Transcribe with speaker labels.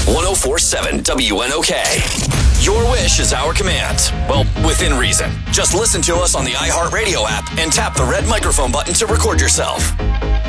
Speaker 1: 1047 WNOK. Your wish is our command. Well, within reason. Just listen to us on the iHeartRadio app and tap the red microphone button to record yourself.